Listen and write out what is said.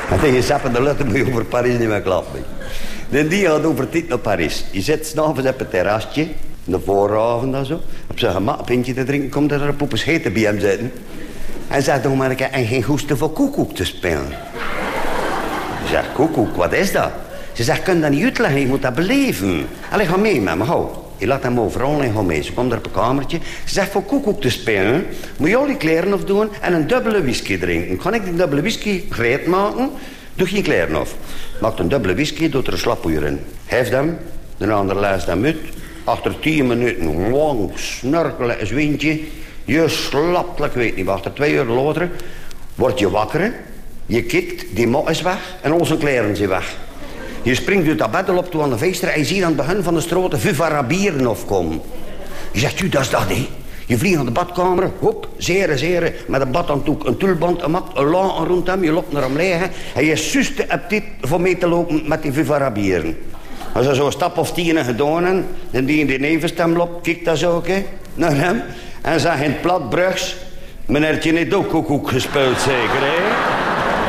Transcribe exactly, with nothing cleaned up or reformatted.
En tegen sappen de luchten moet je over Parijs niet meer klappen. En die gaat over tijd naar Parijs. Je zit s'avonds op het terrasje, de vooravond en zo. Op zijn gemak een pintje te drinken, komt er een poepes heten bij hem zitten. En zegt nog maar een keer, en geen goesting voor koekoek te spelen. Je zegt, koekoek, wat is dat? Ze zegt, kun je dat niet uitleggen, je moet dat beleven. Allee, ga mee met me, hou. Je laat hem overal en ga mee. Ze komt er op een kamertje. Ze zegt, voor koekoek te spelen, moet je al die kleren af doen en een dubbele whisky drinken. Kan ik die dubbele whisky gereed maken? Doe geen kleren af. Maakt een dubbele whisky, doet er een slappoeier in. Heft hem, de ander leest hem uit. Achter tien minuten, lang, snurkelen, een windje. Je slapt, ik weet niet, achter twee uur later word je wakker. Je kijkt, die mok is weg en al zijn kleren zijn weg. Je springt uit dat bed op toe aan de feester en je ziet aan het begin van de straat vijf Arabieren afkomen. Je zegt, u, dat is dat, hè. Je vliegt naar de badkamer, hop, zere, zere, met een badhanddoek, een tulband, een mat, een laken rond hem, je loopt naar hem liggen en je suste op dit voor mee te lopen met die vijf Arabieren. Als ze zo'n stap of tien gedaan hebben, dan die in die nevenstem loopt, kijkt dat zo ook, hè, naar hem en zegt in het plat Brugs, meneertje heeft ook koekoek gespeeld, zeker, hè.